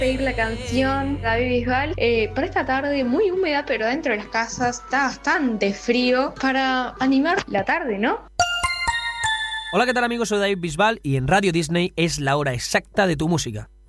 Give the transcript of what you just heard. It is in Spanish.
Pedir la canción David Bisbal para esta tarde muy húmeda, pero dentro de las casas está bastante frío para animar la tarde, ¿no? Hola, ¿qué tal amigos? Soy David Bisbal y en Radio Disney es la hora exacta de tu música.